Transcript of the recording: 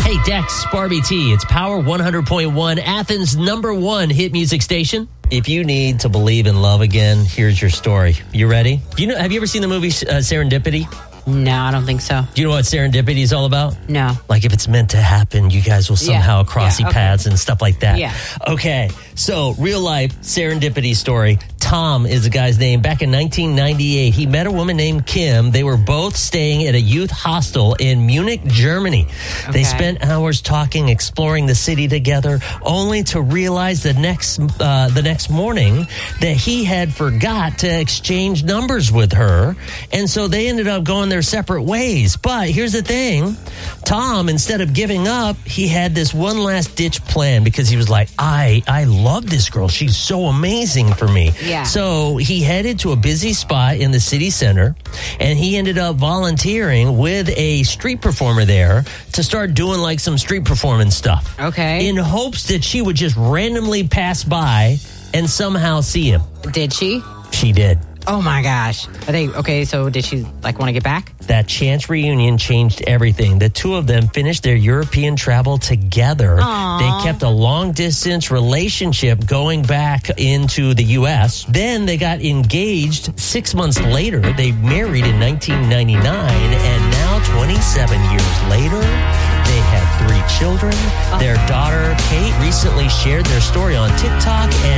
Hey, Dex, Barbie T. It's Power 100.1, Athens' #1 hit music station. If you need to believe in love again, here's your story. You ready? Have you ever seen the movie Serendipity? No, I don't think so. Do you know what Serendipity is all about? No. Like if it's meant to happen, you guys will somehow cross paths and stuff like that. Yeah. Okay, so real life Serendipity story. Tom is the guy's name. Back in 1998, he met a woman named Kim. They were both staying at a youth hostel in Munich, Germany. Okay. They spent hours talking, exploring the city together, only to realize the next morning that he had forgot to exchange numbers with her. And so they ended up going their separate ways. But here's the thing. Tom, instead of giving up, he had this one last ditch plan because he was like, I love this girl. She's so amazing for me. Yeah. So he headed to a busy spot in the city center, and he ended up volunteering with a street performer there to start doing like some street performance stuff. Okay. In hopes that she would just randomly pass by and somehow see him. Did she? She did. Oh my gosh. So did she want to get back? That chance reunion changed everything. The two of them finished their European travel together. Aww. They kept a long-distance relationship going back into the U.S. Then they got engaged 6 months later. They married in 1999, and now 27 years later, they had 3 children. Their daughter, Kate, recently shared their story on TikTok, and